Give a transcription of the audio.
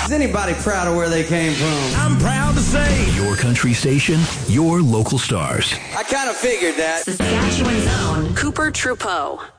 Is anybody proud of where they came from? I'm proud to say, your country station, your local stars. I kind of figured that. Saskatchewan's own Cooper Trudeau.